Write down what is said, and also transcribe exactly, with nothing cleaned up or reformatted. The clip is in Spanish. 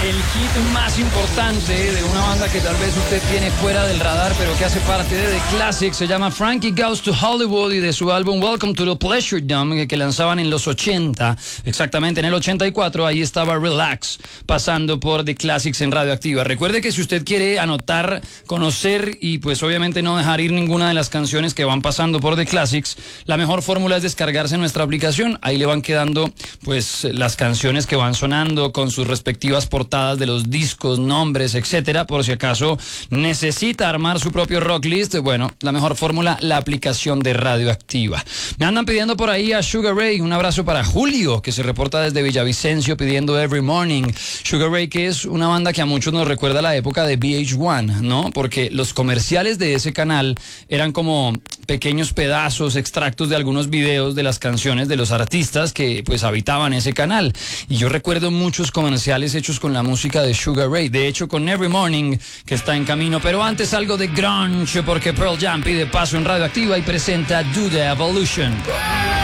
el hit más importante de una banda que tal vez usted tiene fuera del radar, pero que hace parte de The Classics. Se llama Frankie Goes to Hollywood y de su álbum Welcome to the Pleasure Dome, que lanzaban en los ochenta, exactamente en el ochenta y cuatro, ahí estaba Relax, pasando por The Classics en Radioactiva. Recuerde que si usted quiere anotar, conocer y pues obviamente no dejar ir ninguna de las canciones que van pasando por The Classics, la mejor fórmula es descargarse nuestra aplicación. Ahí le van quedando pues las canciones que van sonando con sus respectivas portadas de los discos, nombres, etcétera. Por si acaso necesita armar su propio rock list, bueno, la mejor fórmula, la aplicación de Radioactiva. Me andan pidiendo por ahí a Sugar Ray. Un abrazo para Julio, que se reporta desde Villavicencio pidiendo Every Morning. Sugar Ray, que es una banda que a muchos nos recuerda a la época de V H uno, ¿no? Porque los comerciales de ese canal eran como pequeños pedazos, extractos de algunos videos de las canciones de los artistas que pues habitaban ese canal. Y yo recuerdo muchos comerciales hechos con la música de Sugar Ray. De hecho, con Every Morning, que está en camino. Pero antes algo de grunge, porque Pearl Jam pide paso en Radioactiva y presenta Do the Evolution.